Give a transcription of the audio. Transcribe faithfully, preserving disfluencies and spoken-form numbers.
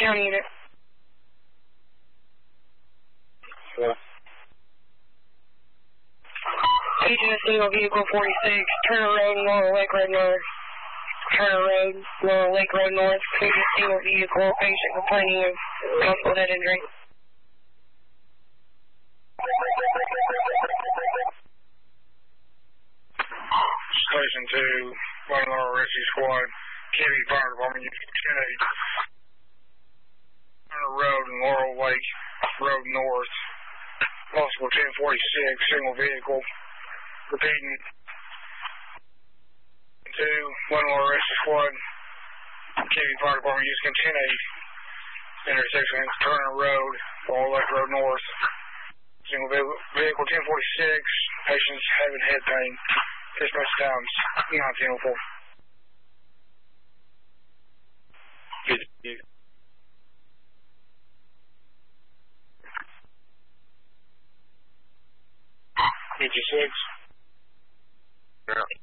County unit. Yeah. Agent of single vehicle forty-six, Turner Road, Laurel Lake Road North. Turner Road, Laurel Lake Road North. Agent single vehicle, patient complaining of possible head injury. Station two, one Laurel Rescue Squad, Kennedy Fire Department, Kennedy. Turner Road and Laurel Lake Road North. Possible ten forty-six, single vehicle. Repeating. Two, one Laurel Rescue Squad, Kennedy Fire Department, Houston ten eight. Intersection Turner Road, Laurel Lake Road North. Single vehicle ten forty-six, patients having head pain. Dispatch times nineteen oh four. fifty-six. Yeah.